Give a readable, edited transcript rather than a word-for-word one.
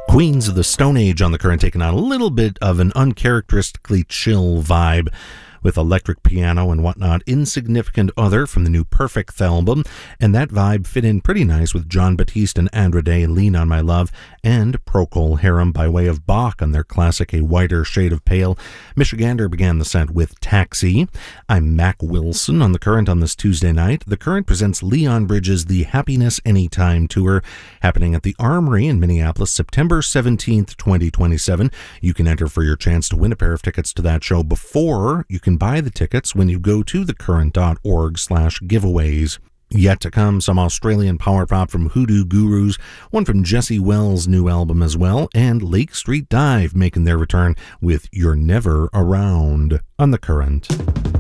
Queens of the Stone Age on The Current, taking on a little bit of an uncharacteristically chill vibe with electric piano and whatnot. Insignificant Other from the new Perfect album, and that vibe fit in pretty nice with John Batiste and Andra Day, Lean on My Love, and Procol Harum by way of Bach on their classic A Whiter Shade of Pale. Michigander began the set with Taxi. I'm Mac Wilson on The Current on this Tuesday night. The Current presents Leon Bridges' The Happiness Anytime Tour, happening at the Armory in Minneapolis, September 17th, 2027. You can enter for your chance to win a pair of tickets to that show before you can buy the tickets when you go to thecurrent.org/giveaways. Yet to come, some Australian power pop from Hoodoo Gurus, one from Jesse Wells' new album as well, and Lake Street Dive making their return with You're Never Around on The Current.